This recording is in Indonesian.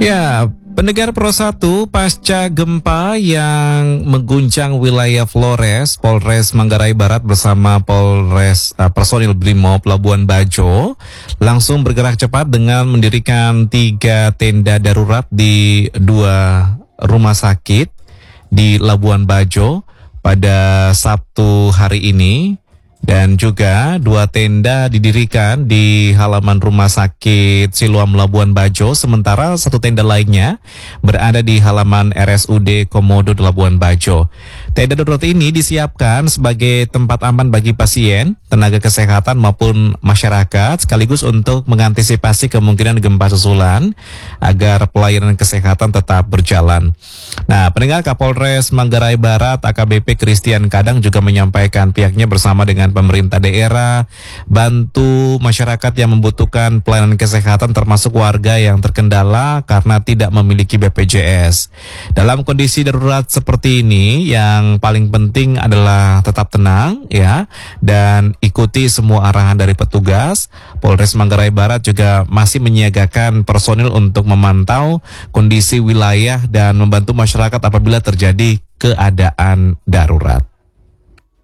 Ya, pendengar Pro 1, pasca gempa yang mengguncang wilayah Flores, Polres Manggarai Barat bersama personil Brimob Labuan Bajo langsung bergerak cepat dengan mendirikan 3 tenda darurat di 2 rumah sakit di Labuan Bajo pada Sabtu hari ini. Dan juga 2 tenda didirikan di halaman rumah sakit Siloam Labuan Bajo, sementara 1 tenda lainnya berada di halaman RSUD Komodo Labuan Bajo. Tenda darurat ini disiapkan sebagai tempat aman bagi pasien, tenaga kesehatan maupun masyarakat, sekaligus untuk mengantisipasi kemungkinan gempa susulan agar pelayanan kesehatan tetap berjalan. Nah, pendengar, Kapolres Manggarai Barat AKBP Christian Kadang juga menyampaikan pihaknya bersama dengan pemerintah daerah bantu masyarakat yang membutuhkan pelayanan kesehatan termasuk warga yang terkendala karena tidak memiliki BPJS. Dalam kondisi darurat seperti ini, yang paling penting adalah tetap tenang ya, dan ikuti semua arahan dari petugas. Polres Manggarai Barat juga masih menyiagakan personil untuk memantau kondisi wilayah dan membantu masyarakat apabila terjadi keadaan darurat.